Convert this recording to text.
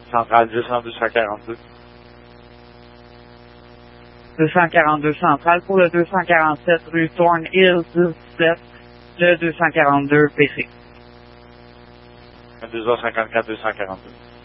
Centrale 10 en 242. 242 centrale pour le 247 rue Thornhill 17, le 242 PC. 2h54 242.